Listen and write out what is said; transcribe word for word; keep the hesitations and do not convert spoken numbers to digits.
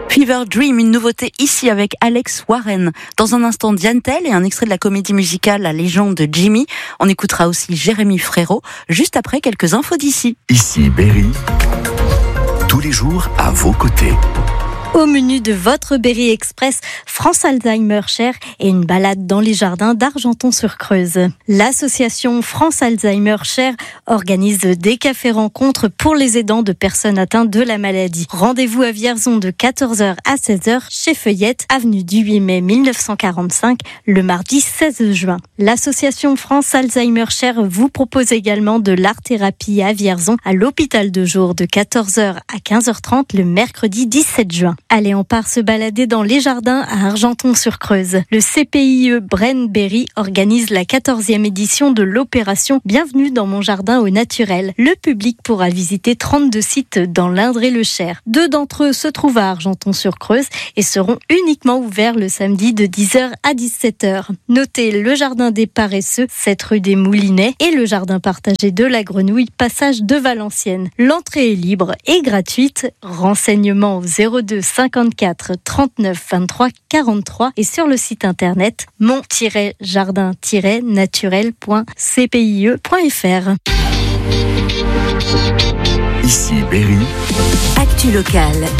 Fever Dream, une nouveauté ici avec Alex Warren. Dans un instant, Diane Tell et un extrait de la comédie musicale La légende de Jimmy. On écoutera aussi Jérémy Frérot, juste après quelques infos d'ici. Ici Berry, tous les jours à vos côtés. Au menu de votre Berry Express, France Alzheimer Share et une balade dans les jardins d'Argenton-sur-Creuse. L'association France Alzheimer Share organise des cafés-rencontres pour les aidants de personnes atteintes de la maladie. Rendez-vous à Vierzon de quatorze heures à seize heures chez Feuillette, avenue du huit mai mille neuf cent quarante-cinq, le mardi seize juin. L'association France Alzheimer Share vous propose également de l'art-thérapie à Vierzon, à l'hôpital de jour de quatorze heures à quinze heures trente le mercredi dix-sept juin. Allez, on part se balader dans les jardins à Argenton-sur-Creuse. Le C P I E Braine Berry organise la quatorzième édition de l'opération Bienvenue dans mon jardin au naturel. Le public pourra visiter trente-deux sites dans l'Indre-et-le-Cher. Deux d'entre eux se trouvent à Argenton-sur-Creuse et seront uniquement ouverts le samedi de dix heures à dix-sept heures. Notez le jardin des paresseux, sept rue des Moulinets, et le jardin partagé de la Grenouille, passage de Valenciennes. L'entrée est libre et gratuite. Renseignements au zéro deux cinquante-quatre trente-neuf vingt-trois quarante-trois et sur le site internet mon jardin naturel point c p i e point f r. Ici Berry, Actu locale.